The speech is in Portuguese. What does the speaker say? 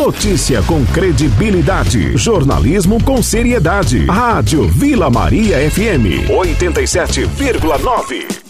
Notícia com credibilidade. Jornalismo com seriedade. Rádio Vila Maria FM 87,9.